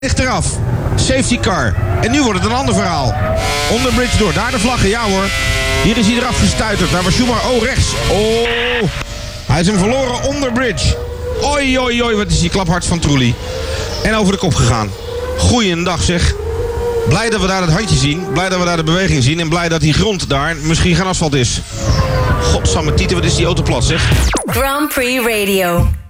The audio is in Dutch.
Ligt eraf. Safety car. En nu wordt het een ander verhaal. Onderbridge door. Daar de vlaggen. Ja hoor. Hier is hij eraf gestuiterd. Daar was Schumacher. Oh, rechts. Oh. Hij is hem verloren. Onderbridge. Oi, oi, oi. Wat is die klaphard van Trulli. En over de kop gegaan. Goeiedag zeg. Blij dat we daar het handje zien. Blij dat we daar de beweging zien. En blij dat die grond daar misschien geen asfalt is. Godsamme tieten. Wat is die auto plat zeg. Grand Prix Radio.